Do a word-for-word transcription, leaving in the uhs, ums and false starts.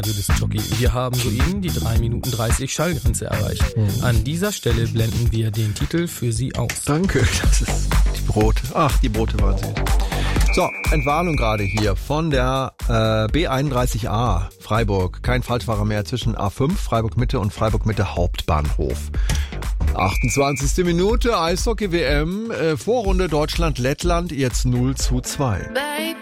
Disc-Jockey. Wir haben soeben die drei Minuten dreißig Schallgrenze erreicht. Mhm. An dieser Stelle blenden wir den Titel für Sie aus. Danke, das ist die Brote. Ach, die Brote waren sie. So, Entwarnung gerade hier von der äh, B einunddreißig A Freiburg. Kein Falschfahrer mehr zwischen A fünf, Freiburg Mitte und Freiburg Mitte Hauptbahnhof. achtundzwanzigste Minute, Eishockey-W M, äh, Vorrunde Deutschland-Lettland, jetzt null zu zwei.